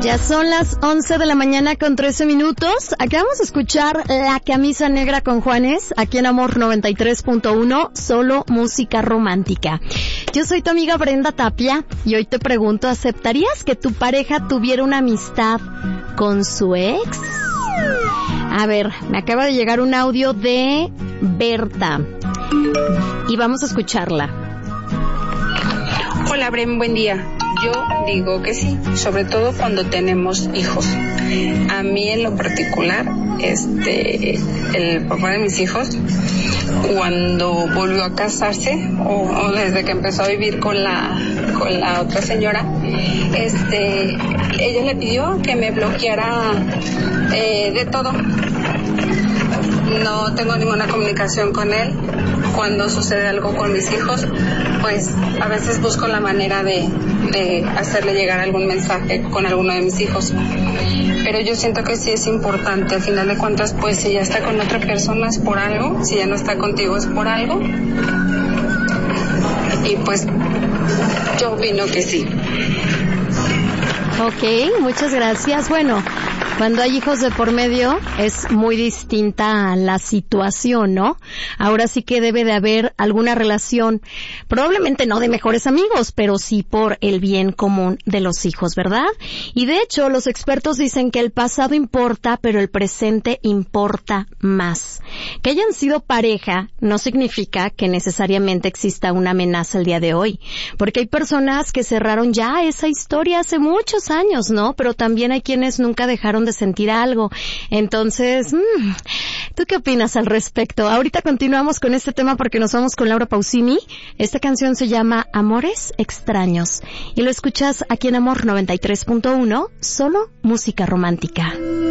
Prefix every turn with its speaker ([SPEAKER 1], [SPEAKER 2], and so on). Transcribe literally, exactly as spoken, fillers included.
[SPEAKER 1] Ya son las once de la mañana con trece minutos. Acabamos de escuchar La Camisa Negra con Juanes, aquí en Amor noventa y tres punto uno, solo música romántica. Yo soy tu amiga Brenda Tapia y hoy te pregunto, ¿aceptarías que tu pareja tuviera una amistad con su ex? A ver, me acaba de llegar un audio de Berta y vamos a escucharla.
[SPEAKER 2] Hola, Bren, buen día. Yo digo que sí, sobre todo cuando tenemos hijos. A mí en lo particular, este, el papá de mis hijos, cuando volvió a casarse o, o desde que empezó a vivir con la con la otra señora, este, ella le pidió que me bloqueara eh, de todo. No tengo ninguna comunicación con él. Cuando sucede algo con mis hijos, pues a veces busco la manera de, de hacerle llegar algún mensaje con alguno de mis hijos. Pero yo siento que sí es importante, al final de cuentas, pues si ya está con otra persona es por algo, si ya no está contigo es por algo. Y pues yo opino que sí.
[SPEAKER 1] Ok, muchas gracias. Bueno, cuando hay hijos de por medio es muy distinta la situación, ¿no? Ahora sí que debe de haber alguna relación, probablemente no de mejores amigos, pero sí por el bien común de los hijos, ¿verdad? Y de hecho, los expertos dicen que el pasado importa, pero el presente importa más. Que hayan sido pareja no significa que necesariamente exista una amenaza el día de hoy, porque hay personas que cerraron ya esa historia hace muchos años, ¿no? Pero también hay quienes nunca dejaron de sentir algo. Entonces, mmm, ¿tú qué opinas al respecto? Ahorita continuamos con este tema porque nos vamos con Laura Pausini. Esta canción se llama Amores Extraños y lo escuchas aquí en Amor noventa y tres punto uno, solo música romántica.